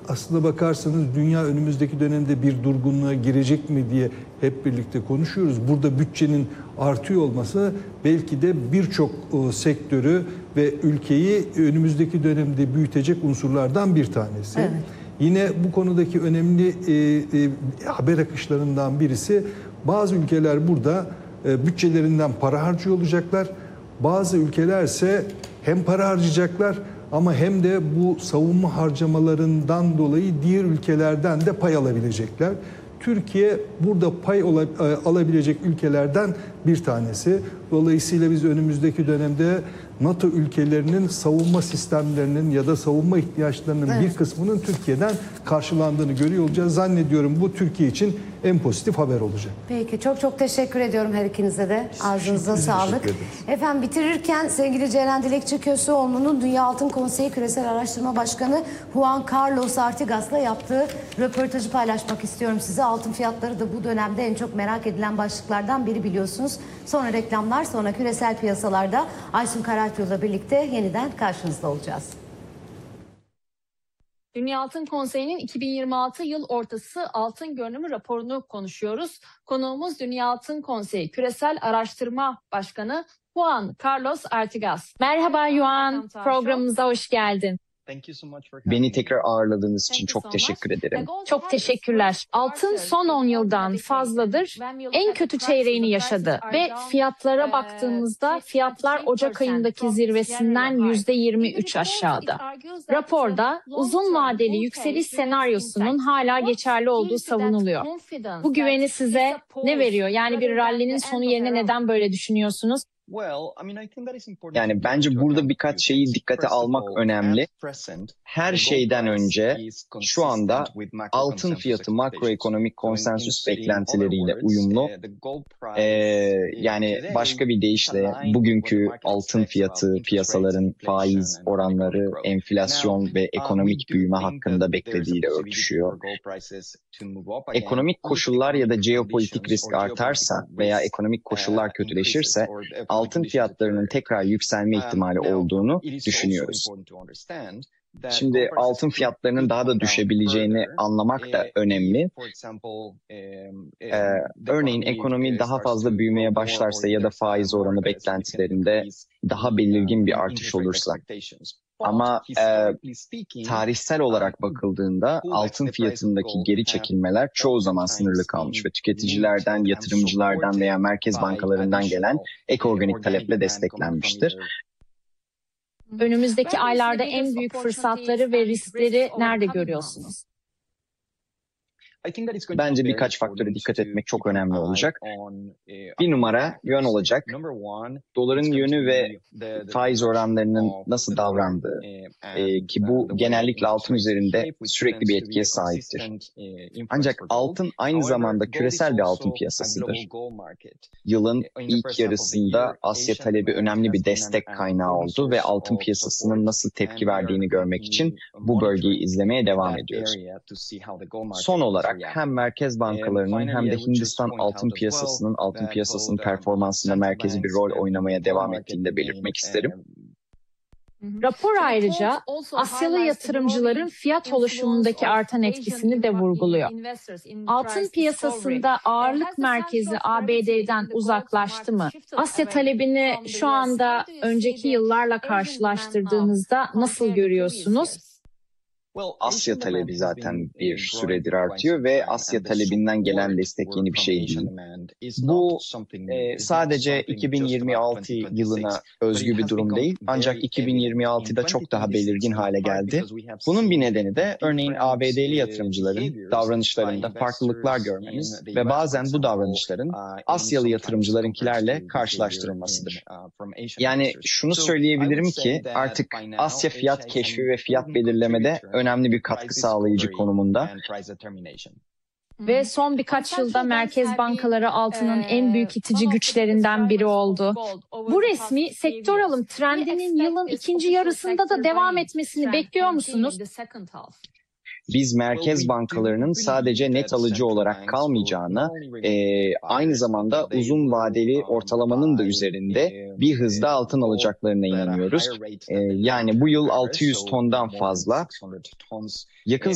aslına bakarsanız dünya önümüzdeki dönemde bir durgunluğa girecek mi diye hep birlikte konuşuyoruz. Burada bütçenin artıyor olması belki de birçok sektörü ve ülkeyi önümüzdeki dönemde büyütecek unsurlardan bir tanesi. Evet. Yine bu konudaki önemli haber akışlarından birisi, bazı ülkeler burada bütçelerinden para harcıyor olacaklar. Bazı ülkeler ise hem para harcayacaklar ama hem de bu savunma harcamalarından dolayı diğer ülkelerden de pay alabilecekler. Türkiye burada pay alabilecek ülkelerden bir tanesi. Dolayısıyla biz önümüzdeki dönemde NATO ülkelerinin savunma sistemlerinin ya da savunma ihtiyaçlarının bir kısmının Türkiye'den karşılandığını görüyor olacağız. Zannediyorum bu Türkiye için en pozitif haber olacak. Peki, çok teşekkür ediyorum her ikinize de. Ağzınıza sağlık. Efendim, bitirirken sevgili Ceren Dilekçi Köseoğlu'nun Dünya Altın Konseyi Küresel Araştırma Başkanı Juan Carlos Artigas'la yaptığı röportajı paylaşmak istiyorum size. Altın fiyatları da bu dönemde en çok merak edilen başlıklardan biri, biliyorsunuz. Sonra reklamlar, sonra küresel piyasalarda Aysun Karayol'la birlikte yeniden karşınızda olacağız. Dünya Altın Konseyi'nin 2026 yıl ortası altın görünümü raporunu konuşuyoruz. Konuğumuz Dünya Altın Konseyi Küresel Araştırma Başkanı Juan Carlos Artigas. Merhaba Juan, programımıza hoş geldin. Beni tekrar ağırladığınız için çok teşekkür ederim. Çok teşekkürler. Altın son 10 yıldan fazladır en kötü çeyreğini yaşadı ve fiyatlara baktığımızda fiyatlar Ocak ayındaki zirvesinden %23 aşağıda. Raporda uzun vadeli yükseliş senaryosunun hala geçerli olduğu savunuluyor. Bu güveni size ne veriyor? Yani bir rallinin sonu yerine neden böyle düşünüyorsunuz? Yani bence burada birkaç şeyi dikkate almak önemli. Her şeyden önce şu anda altın fiyatı makroekonomik konsensüs beklentileriyle uyumlu. Yani başka bir deyişle bugünkü altın fiyatı, piyasaların faiz oranları, enflasyon ve ekonomik büyüme hakkında beklediğiyle örtüşüyor. Ekonomik koşullar ya da jeopolitik risk artarsa veya ekonomik koşullar kötüleşirse altın fiyatlarının tekrar yükselme ihtimali olduğunu düşünüyoruz. Şimdi altın fiyatlarının daha da düşebileceğini anlamak da önemli. Örneğin ekonomi daha fazla büyümeye başlarsa ya da faiz oranı beklentilerinde daha belirgin bir artış olursa. Ama tarihsel olarak bakıldığında altın fiyatındaki geri çekilmeler çoğu zaman sınırlı kalmış ve tüketicilerden, yatırımcılardan veya merkez bankalarından gelen ek organik taleple desteklenmiştir. Önümüzdeki aylarda en büyük fırsatları ve riskleri nerede görüyorsunuz? Bence birkaç faktöre dikkat etmek çok önemli olacak. Bir numara yön olacak. Doların yönü ve faiz oranlarının nasıl davrandığı ki bu genellikle altın üzerinde sürekli bir etkiye sahiptir. Ancak altın aynı zamanda küresel bir altın piyasasıdır. Yılın ilk yarısında Asya talebi önemli bir destek kaynağı oldu ve altın piyasasının nasıl tepki verdiğini görmek için bu bölgeyi izlemeye devam ediyoruz. Son olarak hem merkez bankalarının hem de Hindistan altın piyasasının performansında merkezi bir rol oynamaya devam ettiğini de belirtmek isterim. Rapor ayrıca Asyalı yatırımcıların fiyat oluşumundaki artan etkisini de vurguluyor. Altın piyasasında ağırlık merkezi ABD'den uzaklaştı mı? Asya talebini şu anda önceki yıllarla karşılaştırdığınızda nasıl görüyorsunuz? Asya talebi zaten bir süredir artıyor ve Asya talebinden gelen destek yeni bir şey değil. Bu sadece 2026 yılına özgü bir durum değil, ancak 2026'da çok daha belirgin hale geldi. Bunun bir nedeni de örneğin ABD'li yatırımcıların davranışlarında farklılıklar görmemiz ve bazen bu davranışların Asyalı yatırımcılarınkilerle karşılaştırılmasıdır. Yani şunu söyleyebilirim ki artık Asya fiyat keşfi ve fiyat belirlemede önemli bir katkı sağlayıcı konumunda. Ve son birkaç yılda merkez bankaları altının en büyük itici güçlerinden biri oldu. Bu resmi sektör alım trendinin yılın ikinci yarısında da devam etmesini bekliyor musunuz? Biz merkez bankalarının sadece net alıcı olarak kalmayacağına, aynı zamanda uzun vadeli ortalamanın da üzerinde bir hızda altın alacaklarına inanıyoruz. Yani bu yıl 600 tondan fazla, yakın